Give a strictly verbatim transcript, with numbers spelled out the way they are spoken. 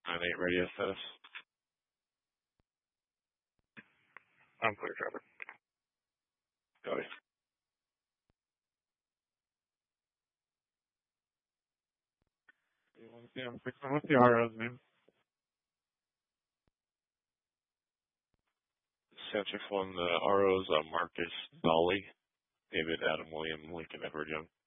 nine eight radio status. I'm clear, Trevor. Copy. Yeah, I'm fixing what's the R O's name? Subject one, the R O's uh, Marcus Dolly, David Adam William Lincoln Edward Young.